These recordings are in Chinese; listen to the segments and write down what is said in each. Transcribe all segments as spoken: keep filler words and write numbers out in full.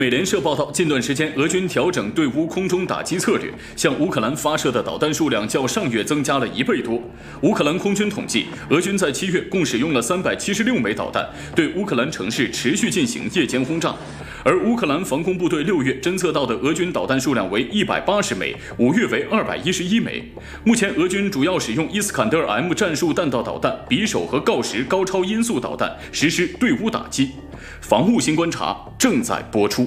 美联社报道，近段时间，俄军调整对乌空中打击策略，向乌克兰发射的导弹数量较上月增加了一倍多。乌克兰空军统计，俄军在七月共使用了三百七十六枚导弹，对乌克兰城市持续进行夜间轰炸。而乌克兰防空部队六月侦测到的俄军导弹数量为一百八十枚，五月为二百一十一枚。目前，俄军主要使用伊斯坎德尔 M 战术弹道导弹、匕首和锆石高超音速导弹实施对乌打击。防务新观察正在播出。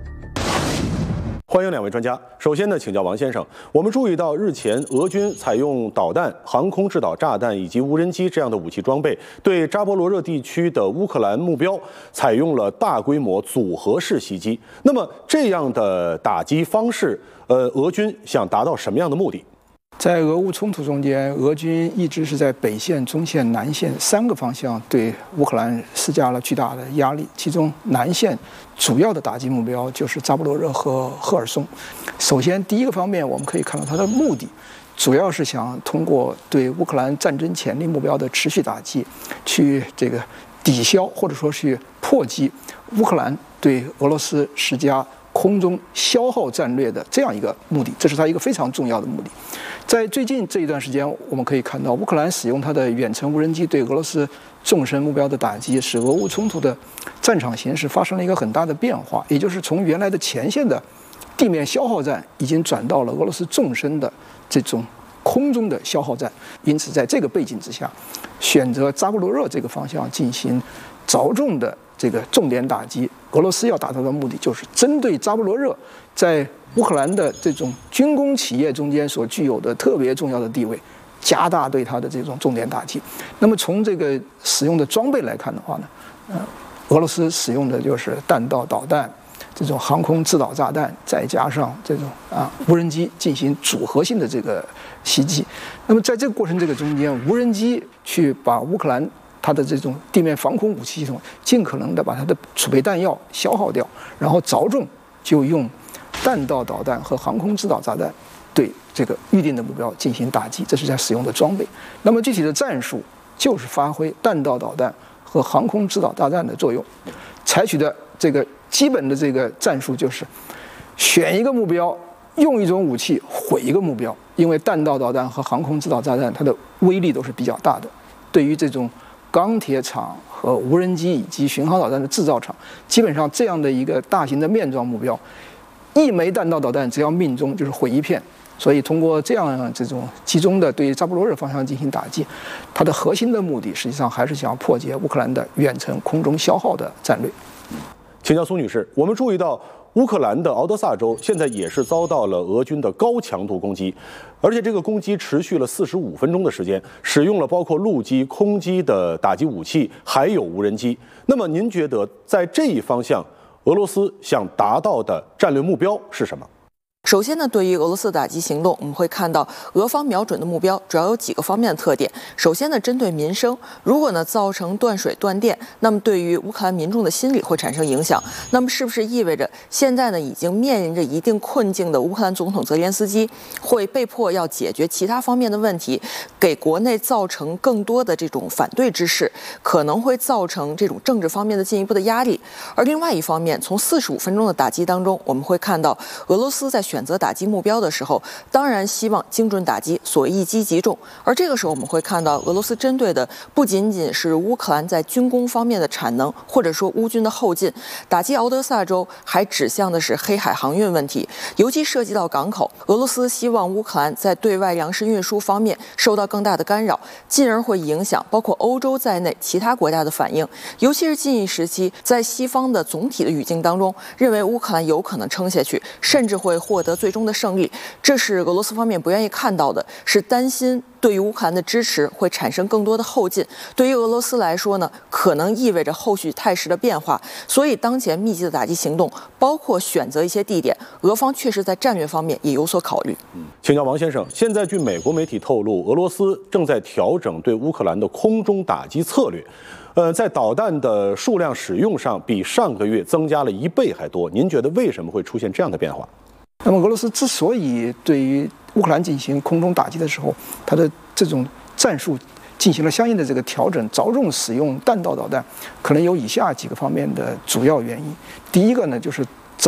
欢迎两位专家。首先呢，请教王先生，我们注意到日前俄军采用导弹、航空制导炸弹以及无人机这样的武器装备，对扎波罗热地区的乌克兰目标采用了大规模组合式袭击。那么这样的打击方式，呃，俄军想达到什么样的目的？ 在俄乌冲突中间，俄军一直是在北线、中线、南线三个方向对乌克兰施加了巨大的压力。其中，南线主要的打击目标就是扎波罗热和赫尔松。首先，第一个方面，我们可以看到它的目的主要是想通过对乌克兰战争潜力目标的持续打击，去这个抵消或者说去破击乌克兰对俄罗斯施加空中消耗战略的这样一个目的，这是它一个非常重要的目的。在最近这一段时间，我们可以看到，乌克兰使用它的远程无人机对俄罗斯纵深目标的打击，使俄乌冲突的战场形势发生了一个很大的变化，也就是从原来的前线的地面消耗战，已经转到了俄罗斯纵深的这种空中的消耗战。因此，在这个背景之下，选择扎波罗热这个方向进行着重的这个重点打击。俄罗斯要达到的目的就是针对扎波罗热在乌克兰的这种军工企业中间所具有的特别重要的地位，加大对它的这种重点打击。那么从这个使用的装备来看的话呢，呃，俄罗斯使用的就是弹道导弹、这种航空制导炸弹，再加上这种啊无人机进行组合性的这个袭击。那么在这个过程这个中间，无人机去把乌克兰它的这种地面防空武器系统尽可能的把它的储备弹药消耗掉，然后着重就用弹道导弹和航空制导炸弹对这个预定的目标进行打击，这是在使用的装备。那么具体的战术就是发挥弹道导弹和航空制导炸弹的作用，采取的这个基本的这个战术就是选一个目标，用一种武器毁一个目标。因为弹道导弹和航空制导炸弹它的威力都是比较大的，对于这种钢铁厂和无人机以及巡航导弹的制造厂，基本上这样的一个大型的面状目标，一枚弹道导弹只要命中就是毁一片。所以通过这样这种集中的对扎波罗热方向进行打击，它的核心的目的实际上还是想要破解乌克兰的远程空中消耗的战略。 请教苏女士，我们注意到乌克兰的敖德萨州现在也是遭到了俄军的高强度攻击，而且这个攻击持续了四十五分钟的时间，使用了包括陆基、空基的打击武器，还有无人机。那么您觉得在这一方向，俄罗斯想达到的战略目标是什么？ 首先呢，对于俄罗斯的打击行动，我们会看到俄方瞄准的目标主要有几个方面的特点。首先呢，针对民生，如果呢造成断水断电，那么对于乌克兰民众的心理会产生影响。那么是不是意味着现在呢已经面临着一定困境的乌克兰总统泽连斯基会被迫要解决其他方面的问题，给国内造成更多的这种反对之势，可能会造成这种政治方面的进一步的压力。而另外一方面，从四十五分钟的打击当中，我们会看到俄罗斯在选择打击目标的时候，当然希望精准打击，所谓一击即中。而这个时候我们会看到，俄罗斯针对的不仅仅是乌克兰在军工方面的产能，或者说乌军的后劲，打击敖德萨州还指向的是黑海航运问题，尤其涉及到港口。俄罗斯希望乌克兰在对外粮食运输方面受到更大的干扰，进而会影响包括欧洲在内其他国家的反应。尤其是近一时期，在西方的总体的语境当中，认为乌克兰有可能撑下去，甚至会获得最终的胜利，这是俄罗斯方面不愿意看到的，是担心对于乌克兰的支持会产生更多的后劲。对于俄罗斯来说呢，可能意味着后续态势的变化。所以当前密集的打击行动，包括选择一些地点，俄方确实在战略方面也有所考虑。 嗯，请教王先生，现在据美国媒体透露，俄罗斯正在调整对乌克兰的空中打击策略。呃，在导弹的数量使用上，比上个月增加了一倍还多。您觉得为什么会出现这样的变化？ 那么俄罗斯之所以对于乌克兰进行空中打击的时候，它的这种战术进行了相应的这个调整，着重使用弹道导弹，可能有以下几个方面的主要原因。第一个呢，就是